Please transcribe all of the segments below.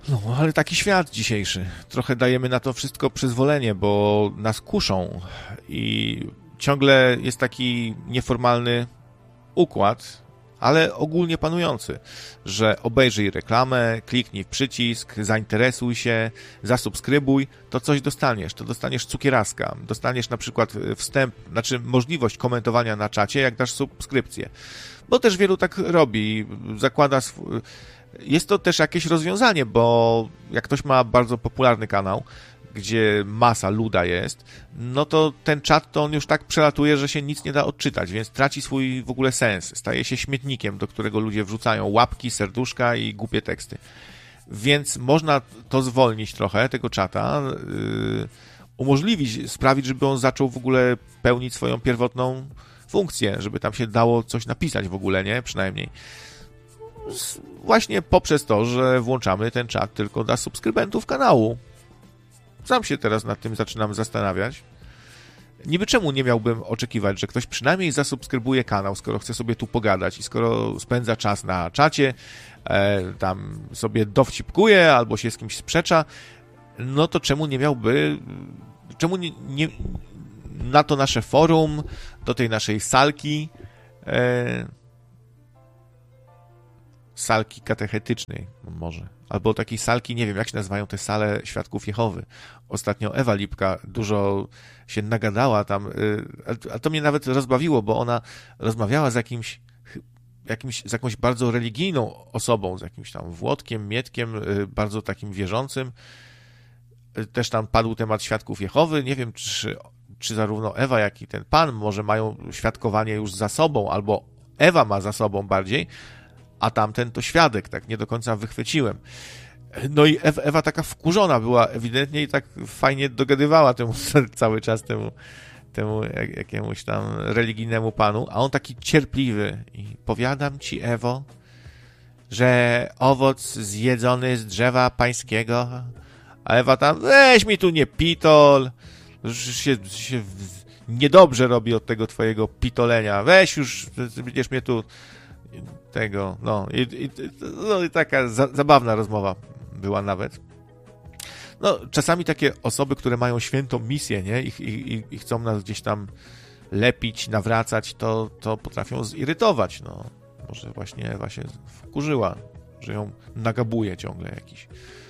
No, ale taki świat dzisiejszy. Trochę dajemy na to wszystko przyzwolenie, bo nas kuszą i ciągle jest taki nieformalny układ, ale ogólnie panujący, że obejrzyj reklamę, kliknij w przycisk, zainteresuj się, zasubskrybuj, to coś dostaniesz. To dostaniesz cukieraska, dostaniesz na przykład wstęp, znaczy możliwość komentowania na czacie, jak dasz subskrypcję. Bo też wielu tak robi, zakłada Jest to też jakieś rozwiązanie, bo jak ktoś ma bardzo popularny kanał, gdzie masa luda jest, no to ten czat to on już tak przelatuje, że się nic nie da odczytać, więc traci swój w ogóle sens. Staje się śmietnikiem, do którego ludzie wrzucają łapki, serduszka i głupie teksty. Więc można to zwolnić trochę, tego czata, umożliwić, sprawić, żeby on zaczął w ogóle pełnić swoją pierwotną funkcję, żeby tam się dało coś napisać w ogóle, nie? Przynajmniej. Właśnie poprzez to, że włączamy ten czat tylko dla subskrybentów kanału. Sam się teraz nad tym zaczynam zastanawiać. Niby czemu nie miałbym oczekiwać, że ktoś przynajmniej zasubskrybuje kanał, skoro chce sobie tu pogadać i skoro spędza czas na czacie, tam sobie dowcipkuje albo się z kimś sprzecza, no to czemu nie miałby, czemu nie na to nasze forum, do tej naszej salki, salki katechetycznej może, albo takiej salki, nie wiem jak się nazywają te sale Świadków Jehowy. Ostatnio Ewa Lipka dużo się nagadała tam, a to mnie nawet rozbawiło, bo ona rozmawiała z z jakąś bardzo religijną osobą, z jakimś tam Włodkiem, Mietkiem, bardzo takim wierzącym. Też tam padł temat Świadków Jehowy. Nie wiem, czy zarówno Ewa, jak i ten pan może mają świadkowanie już za sobą, albo Ewa ma za sobą bardziej, a tamten to świadek, tak nie do końca wychwyciłem. No i Ewa taka wkurzona była ewidentnie i tak fajnie dogadywała temu cały czas temu jakiemuś tam religijnemu panu, a on taki cierpliwy i powiadam ci, Ewo, że owoc zjedzony z drzewa pańskiego, a Ewa tam, weź mi tu nie pitol, się niedobrze robi od tego twojego pitolenia, weź już, będziesz mnie tu tego, no i taka zabawna rozmowa była nawet. No, czasami takie osoby, które mają świętą misję, nie, i chcą nas gdzieś tam lepić, nawracać, to potrafią zirytować, no. Może właśnie Ewa się wkurzyła, że ją nagabuje ciągle jakiś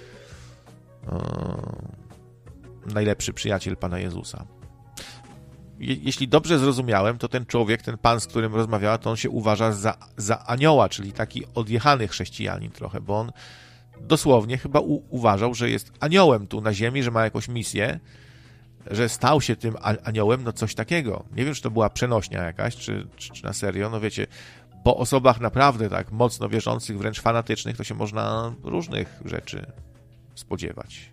najlepszy przyjaciel Pana Jezusa. Jeśli dobrze zrozumiałem, to ten człowiek, ten pan, z którym rozmawiała, to on się uważa za anioła, czyli taki odjechany chrześcijanin trochę, bo on dosłownie chyba uważał, że jest aniołem tu na ziemi, że ma jakąś misję, że stał się tym aniołem, no coś takiego. Nie wiem, czy to była przenośnia jakaś, czy na serio, no wiecie, po osobach naprawdę tak mocno wierzących, wręcz fanatycznych, to się można różnych rzeczy spodziewać.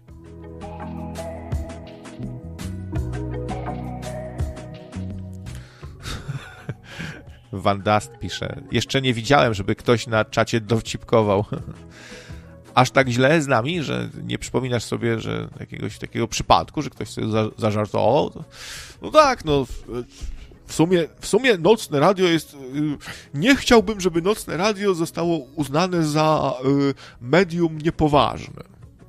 Van Dast pisze, jeszcze nie widziałem, żeby ktoś na czacie dowcipkował. Aż tak źle z nami, że nie przypominasz sobie, że jakiegoś takiego przypadku, że ktoś sobie zażartował? No tak, no w sumie Nocne Radio jest... Nie chciałbym, żeby Nocne Radio zostało uznane za medium niepoważne.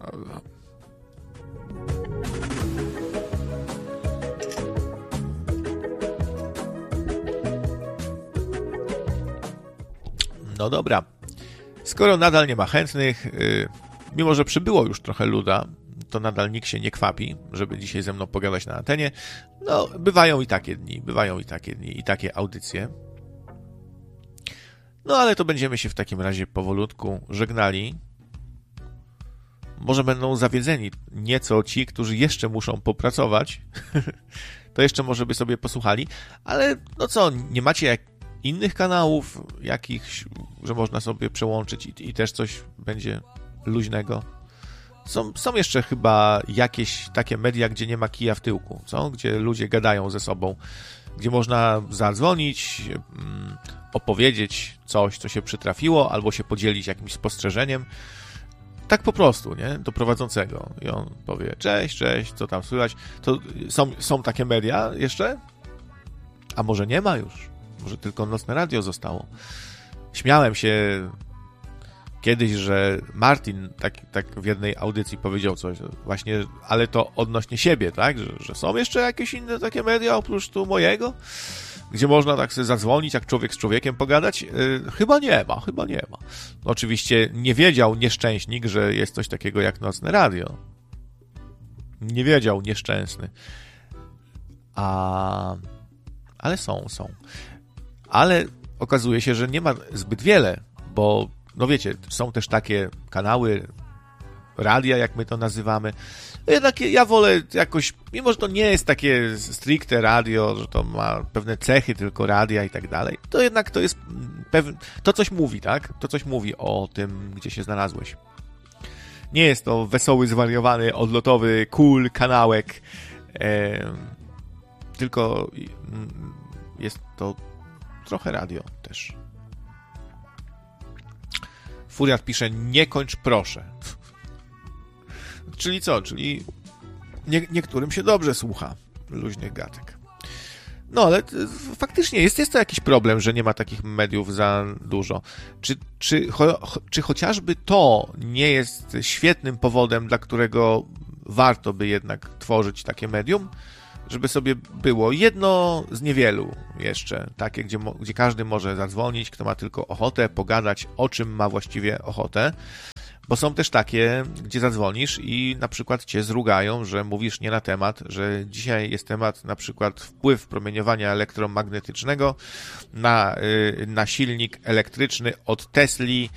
No dobra. Skoro nadal nie ma chętnych, mimo że przybyło już trochę luda, to nadal nikt się nie kwapi, żeby dzisiaj ze mną pogadać na antenie. No, bywają i takie dni i takie audycje. No, ale to będziemy się w takim razie powolutku żegnali. Może będą zawiedzeni nieco ci, którzy jeszcze muszą popracować. To jeszcze może by sobie posłuchali. Ale no co, nie macie innych kanałów, jakichś, że można sobie przełączyć i też coś będzie luźnego. Są jeszcze chyba jakieś takie media, gdzie nie ma kija w tyłku, co? Gdzie ludzie gadają ze sobą, gdzie można zadzwonić, opowiedzieć coś, co się przytrafiło, albo się podzielić jakimś spostrzeżeniem. Tak po prostu, nie? Do prowadzącego. I on powie, cześć, co tam słychać. To są takie media jeszcze? A może nie ma już? Może tylko Nocne Radio zostało. Śmiałem się kiedyś, że Martin tak w jednej audycji powiedział coś właśnie, ale to odnośnie siebie, tak? Że są jeszcze jakieś inne takie media oprócz tu mojego, gdzie można tak sobie zadzwonić, jak człowiek z człowiekiem pogadać? Chyba nie ma. Oczywiście nie wiedział nieszczęśnik, że jest coś takiego jak nocne radio. Nie wiedział nieszczęsny. Ale są. Ale okazuje się, że nie ma zbyt wiele, bo no wiecie, są też takie kanały radia, jak my to nazywamy. Jednak ja wolę jakoś, mimo że to nie jest takie stricte radio, że to ma pewne cechy tylko radia i tak dalej, to jednak to jest to coś mówi, tak? To coś mówi o tym, gdzie się znalazłeś. Nie jest to wesoły, zwariowany, odlotowy, cool kanałek, tylko jest to trochę radio też. Furiat pisze, nie kończ proszę. Czyli co? Czyli niektórym się dobrze słucha luźnych gadek. No, ale faktycznie jest to jakiś problem, że nie ma takich mediów za dużo. Czy chociażby to nie jest świetnym powodem, dla którego warto by jednak tworzyć takie medium? Żeby sobie było jedno z niewielu jeszcze, takie, gdzie każdy może zadzwonić, kto ma tylko ochotę, pogadać, o czym ma właściwie ochotę. Bo są też takie, gdzie zadzwonisz i na przykład cię zrugają, że mówisz nie na temat, że dzisiaj jest temat na przykład wpływ promieniowania elektromagnetycznego na silnik elektryczny od Tesli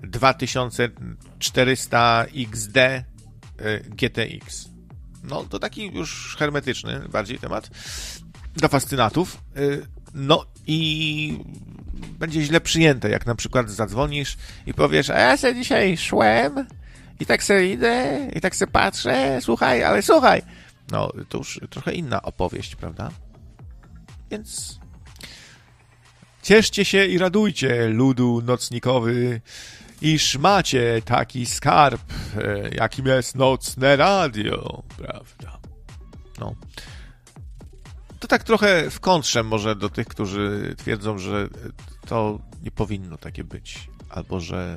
2400 XD GTX. No to taki już hermetyczny bardziej temat dla fascynatów. No i będzie źle przyjęte, jak na przykład zadzwonisz i powiesz, a ja se dzisiaj szłem i tak se idę i tak se patrzę, słuchaj. No, to już trochę inna opowieść, prawda? Więc cieszcie się i radujcie, ludu nocnikowy, iż macie taki skarb, jakim jest nocne radio, prawda? No. To tak trochę w kontrze może do tych, którzy twierdzą, że to nie powinno takie być. Albo, że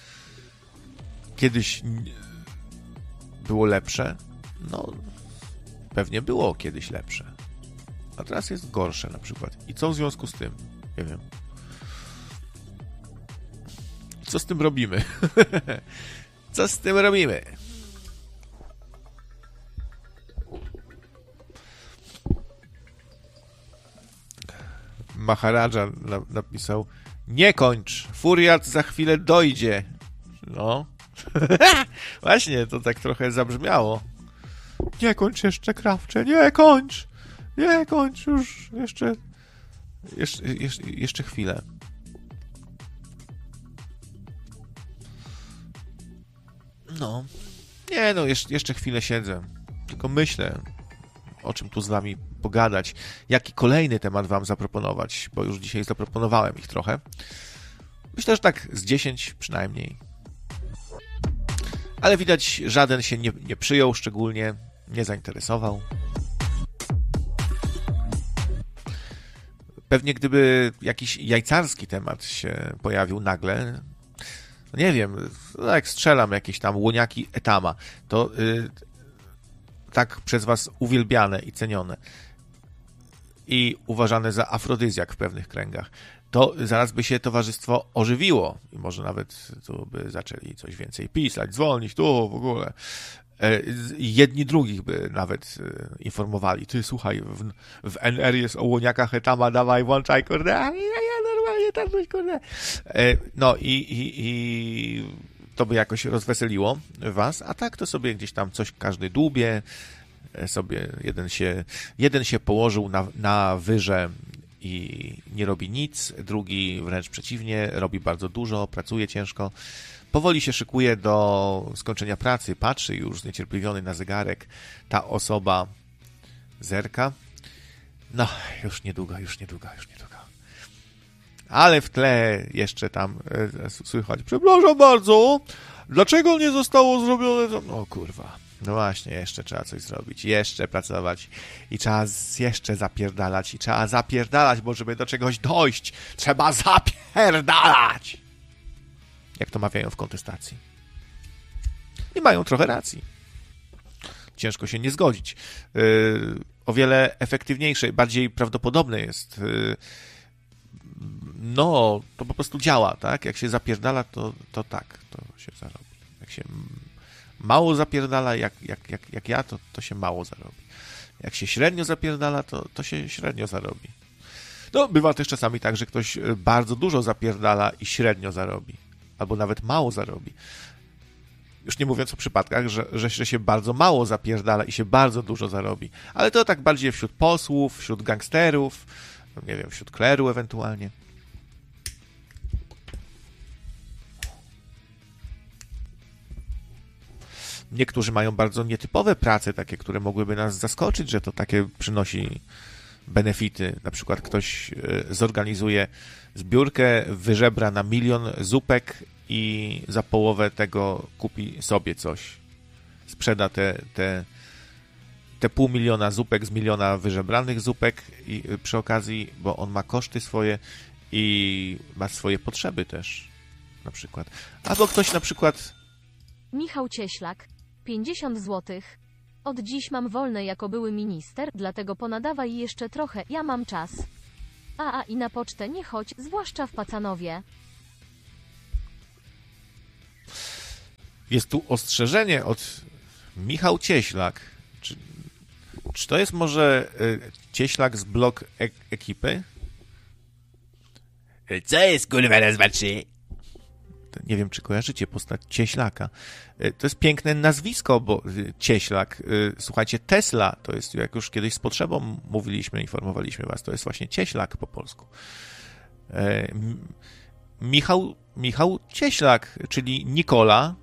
kiedyś było lepsze. No, pewnie było kiedyś lepsze. A teraz jest gorsze na przykład. I co w związku z tym? Nie wiem. Co z tym robimy? Co z tym robimy? Maharadża napisał, nie kończ, Furiat za chwilę dojdzie. No. Właśnie, to tak trochę zabrzmiało. Nie kończ jeszcze, Krawcze, nie kończ już, jeszcze chwilę. No. Nie, no, jeszcze chwilę siedzę. Tylko myślę, o czym tu z wami pogadać, jaki kolejny temat wam zaproponować, bo już dzisiaj zaproponowałem ich trochę. Myślę, że tak z 10 przynajmniej. Ale widać, żaden się nie przyjął szczególnie, nie zainteresował. Pewnie gdyby jakiś jajcarski temat się pojawił nagle, no nie wiem, no jak strzelam jakieś tam łoniaki Etama, to tak przez was uwielbiane i cenione i uważane za afrodyzjak w pewnych kręgach, to zaraz by się towarzystwo ożywiło i może nawet tu by zaczęli coś więcej pisać, dzwonić, tu w ogóle. Jedni drugich by nawet informowali. Ty, słuchaj, w NR jest o łoniakach Etama, dawaj, włączaj, kurde, ja normalnie tam coś, kurde. No i to by jakoś rozweseliło was, a tak to sobie gdzieś tam coś każdy dłubie, sobie jeden się położył na wyrze i nie robi nic, drugi wręcz przeciwnie, robi bardzo dużo, pracuje ciężko, powoli się szykuje do skończenia pracy, patrzy już zniecierpliwiony na zegarek, ta osoba zerka, no już niedługo. Ale w tle jeszcze tam słychać, przepraszam bardzo, dlaczego nie zostało zrobione? O kurwa, no właśnie, jeszcze trzeba coś zrobić, jeszcze pracować i trzeba jeszcze zapierdalać, bo żeby do czegoś dojść, trzeba zapierdalać. jak to mawiają w kontestacji. I mają trochę racji. Ciężko się nie zgodzić. O wiele efektywniejsze, bardziej prawdopodobne jest. No, to po prostu działa, tak? Jak się zapierdala, to tak, to się zarobi. Jak się mało zapierdala, jak ja, to się mało zarobi. Jak się średnio zapierdala, to się średnio zarobi. No, bywa też czasami tak, że ktoś bardzo dużo zapierdala i średnio zarobi. Albo nawet mało zarobi. Już nie mówiąc o przypadkach, że się bardzo mało zapierdala i się bardzo dużo zarobi. Ale to tak bardziej wśród posłów, wśród gangsterów, no nie wiem, wśród kleru ewentualnie. Niektórzy mają bardzo nietypowe prace, takie, które mogłyby nas zaskoczyć, że to takie przynosi benefity. Na przykład ktoś zorganizuje zbiórkę, wyżebra na 1 000 000 zupek i za połowę tego kupi sobie coś. Sprzeda te 500 000 zupek z 1 000 000 wyżebranych zupek i przy okazji, bo on ma koszty swoje i ma swoje potrzeby też, na przykład. Albo ktoś na przykład... Michał Cieślak, 50 złotych. Od dziś mam wolne jako były minister, dlatego ponadawaj jeszcze trochę, ja mam czas. I na pocztę nie chodź, zwłaszcza w Pacanowie. Jest tu ostrzeżenie od Michał Cieślak. Czy to jest może Cieślak z blog ekipy? Co jest kurwa raz, dwa, trzy? Nie wiem, czy kojarzycie postać Cieślaka. To jest piękne nazwisko, bo Cieślak, słuchajcie, Tesla, to jest, jak już kiedyś z potrzebą mówiliśmy, informowaliśmy was, to jest właśnie Cieślak po polsku. Michał Cieślak, czyli Nikola,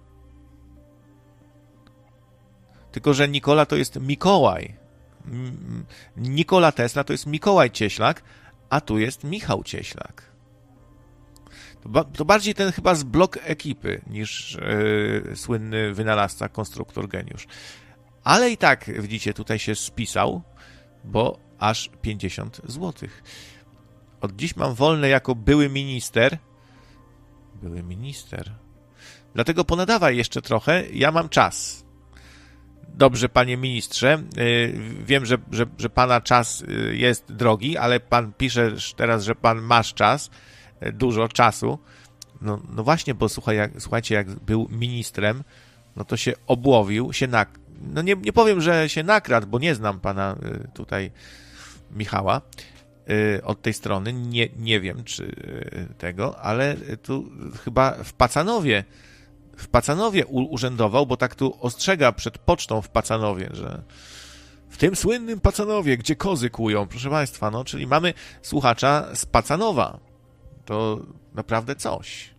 tylko że Nikola to jest Mikołaj. Nikola Tesla to jest Mikołaj Cieślak, a tu jest Michał Cieślak. To bardziej ten chyba z blog ekipy niż słynny wynalazca, konstruktor, geniusz. Ale i tak, widzicie, tutaj się spisał, bo aż 50 złotych. Od dziś mam wolne jako były minister. Były minister. Dlatego ponadawaj jeszcze trochę, ja mam czas. Dobrze, panie ministrze, wiem, że pana czas jest drogi, ale pan pisze teraz, że pan masz czas, dużo czasu. No właśnie, bo słuchajcie, jak był ministrem, no to się obłowił, no nie powiem, że się nakradł, bo nie znam pana tutaj Michała od tej strony, nie wiem czy tego, ale tu chyba w Pacanowie urzędował, bo tak tu ostrzega przed pocztą w Pacanowie, że w tym słynnym Pacanowie, gdzie kozy kłują, proszę państwa, no, czyli mamy słuchacza z Pacanowa. To naprawdę coś.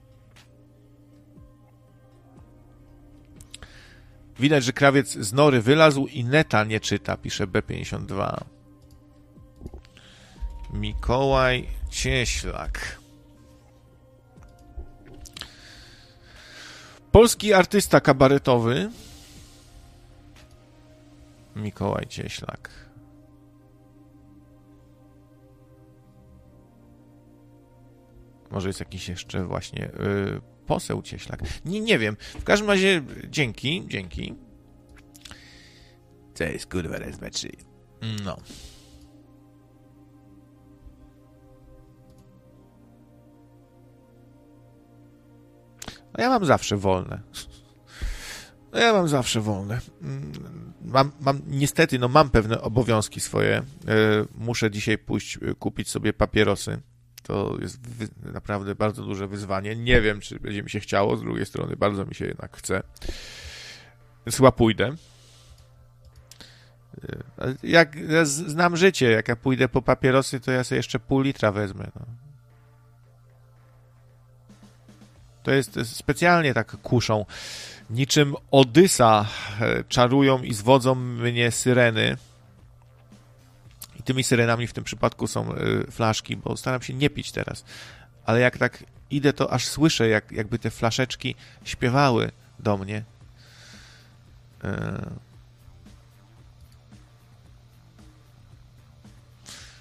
Widać, że krawiec z nory wylazł i neta nie czyta, pisze B52. Mikołaj Cieślak. Polski artysta kabaretowy Mikołaj Cieślak. Może jest jakiś jeszcze właśnie poseł Cieślak. Nie wiem. W każdym razie dzięki. Co jest kurwa raz, dwa, trzy? No. Ja mam zawsze wolne. Niestety, mam pewne obowiązki swoje. Muszę dzisiaj pójść kupić sobie papierosy. To jest naprawdę bardzo duże wyzwanie. Nie wiem, czy będzie mi się chciało. Z drugiej strony bardzo mi się jednak chce. Więc chyba pójdę. Jak ja znam życie, jak ja pójdę po papierosy, to ja sobie jeszcze pół litra wezmę. No. To jest specjalnie tak kuszą. Niczym Odysa czarują i zwodzą mnie syreny. I tymi syrenami w tym przypadku są flaszki, bo staram się nie pić teraz. Ale jak tak idę, to aż słyszę, jakby te flaszeczki śpiewały do mnie.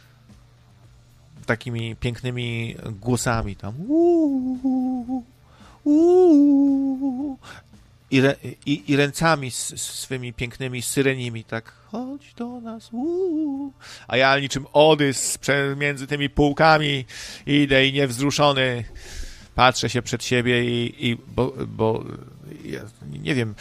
Takimi pięknymi głosami tam. I ręcami swymi pięknymi syrenimi, tak, chodź do nas, a ja niczym Odys między tymi półkami idę i niewzruszony patrzę się przed siebie bo ja nie wiem,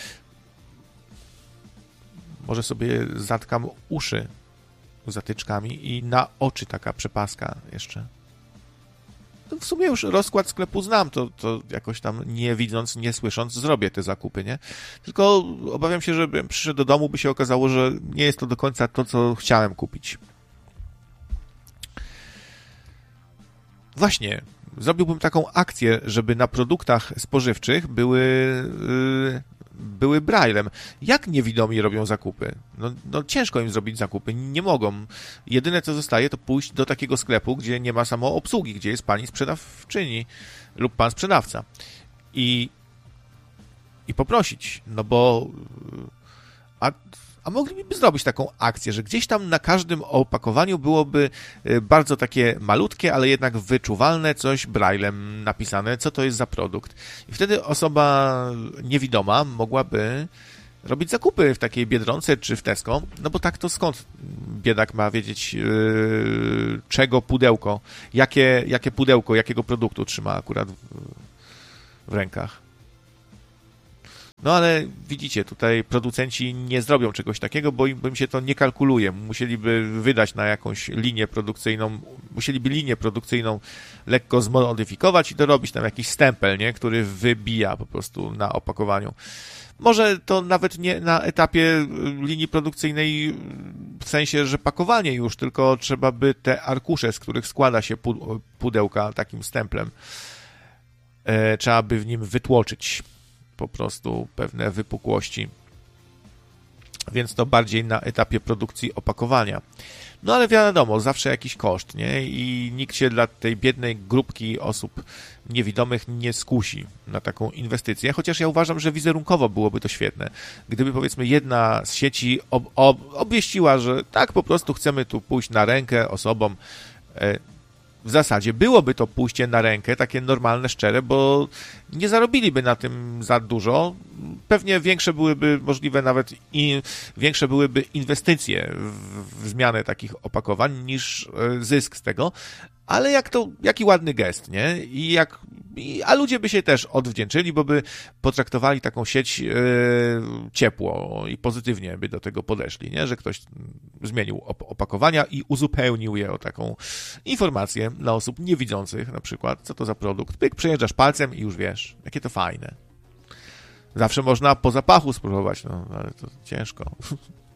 może sobie zatkam uszy zatyczkami i na oczy taka przepaska jeszcze. W sumie już rozkład sklepu znam, to jakoś tam nie widząc, nie słysząc zrobię te zakupy, nie? Tylko obawiam się, że bym przyszedł do domu, by się okazało, że nie jest to do końca to, co chciałem kupić. Właśnie, zrobiłbym taką akcję, żeby na produktach spożywczych były braillem. Jak niewidomi robią zakupy? No ciężko im zrobić zakupy, nie mogą. Jedyne co zostaje, to pójść do takiego sklepu, gdzie nie ma samoobsługi, gdzie jest pani sprzedawczyni lub pan sprzedawca. I poprosić, no bo a mogliby zrobić taką akcję, że gdzieś tam na każdym opakowaniu byłoby bardzo takie malutkie, ale jednak wyczuwalne coś braillem napisane, co to jest za produkt. I wtedy osoba niewidoma mogłaby robić zakupy w takiej Biedronce czy w Tesco, no bo tak to skąd biedak ma wiedzieć, czego pudełko, jakie pudełko, jakiego produktu trzyma akurat w rękach. No ale widzicie, tutaj producenci nie zrobią czegoś takiego, bo im się to nie kalkuluje. Musieliby wydać na jakąś linię produkcyjną, musieliby linię produkcyjną lekko zmodyfikować i dorobić tam jakiś stempel, nie, który wybija po prostu na opakowaniu. Może to nawet nie na etapie linii produkcyjnej w sensie, że pakowanie już, tylko trzeba by te arkusze, z których składa się pudełka takim stemplem, trzeba by w nim wytłoczyć po prostu pewne wypukłości. Więc to bardziej na etapie produkcji opakowania. No ale wiadomo, zawsze jakiś koszt, nie? I nikt się dla tej biednej grupki osób niewidomych nie skusi na taką inwestycję, chociaż ja uważam, że wizerunkowo byłoby to świetne. Gdyby powiedzmy jedna z sieci obwieściła, że tak po prostu chcemy tu pójść na rękę osobom, w zasadzie byłoby to pójście na rękę, takie normalne, szczere, bo nie zarobiliby na tym za dużo. Pewnie większe byłyby możliwe nawet i większe byłyby inwestycje w zmianę takich opakowań niż zysk z tego. Ale jaki ładny gest, nie? A ludzie by się też odwdzięczyli, bo by potraktowali taką sieć ciepło i pozytywnie by do tego podeszli, nie? Że ktoś zmienił opakowania i uzupełnił je o taką informację dla osób niewidzących, na przykład, co to za produkt. Pyk, przejeżdżasz palcem i już wiesz, jakie to fajne. Zawsze można po zapachu spróbować, no, ale to ciężko.